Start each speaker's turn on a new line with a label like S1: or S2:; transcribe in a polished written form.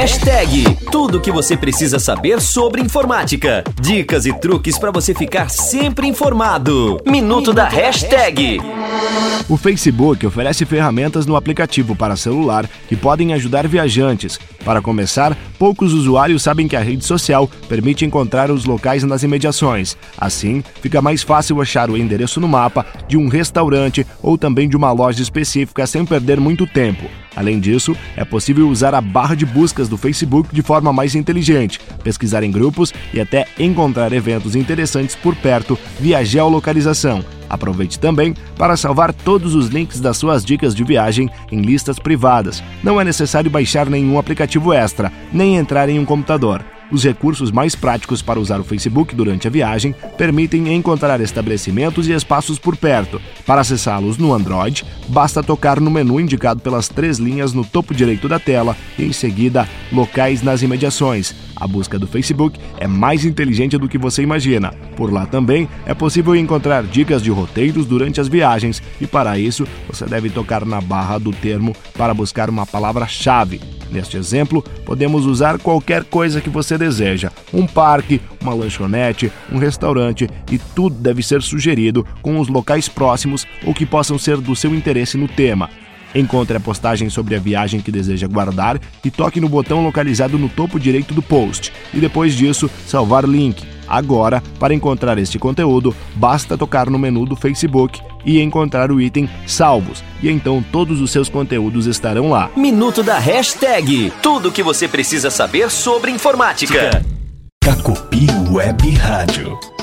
S1: Hashtag. Tudo o que você precisa saber sobre informática. Dicas e truques para você ficar sempre informado. Minuto da Hashtag.
S2: O Facebook oferece ferramentas no aplicativo para celular que podem ajudar viajantes. Para começar, poucos usuários sabem que a rede social permite encontrar os locais nas imediações. Assim, fica mais fácil achar o endereço no mapa de um restaurante ou também de uma loja específica sem perder muito tempo. Além disso, é possível usar a barra de buscas do Facebook de forma mais inteligente, pesquisar em grupos e até encontrar eventos interessantes por perto via geolocalização. Aproveite também para salvar todos os links das suas dicas de viagem em listas privadas. Não é necessário baixar nenhum aplicativo extra, nem entrar em um computador. Os recursos mais práticos para usar o Facebook durante a viagem permitem encontrar estabelecimentos e espaços por perto. Para acessá-los no Android, basta tocar no menu indicado pelas 3 linhas no topo direito da tela e, em seguida, locais nas imediações. A busca do Facebook é mais inteligente do que você imagina. Por lá também é possível encontrar dicas de roteiros durante as viagens e, para isso, você deve tocar na barra do termo para buscar uma palavra-chave. Neste exemplo, podemos usar qualquer coisa que você deseja, um parque, uma lanchonete, um restaurante, e tudo deve ser sugerido com os locais próximos ou que possam ser do seu interesse no tema. Encontre a postagem sobre a viagem que deseja guardar e toque no botão localizado no topo direito do post, e depois disso, salvar link. Agora, para encontrar este conteúdo, basta tocar no menu do Facebook e encontrar o item Salvos, e então todos os seus conteúdos estarão lá.
S1: Minuto da Hashtag. Tudo o que você precisa saber sobre informática.
S3: Cacopi Web Rádio.